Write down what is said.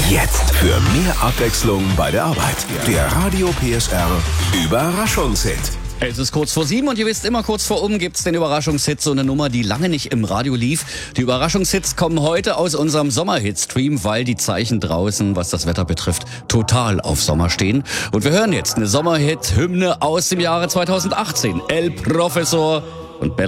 Jetzt für mehr Abwechslung bei der Arbeit. Der Radio PSR Überraschungshit. Es ist kurz vor 7 und ihr wisst, immer kurz vor gibt's den Überraschungshit, so eine Nummer, die lange nicht im Radio lief. Die Überraschungshits kommen heute aus unserem Sommerhit-Stream, weil die Zeichen draußen, was das Wetter betrifft, total auf Sommer stehen. Und wir hören jetzt eine Sommerhit-Hymne aus dem Jahre 2018. El Professor und Bella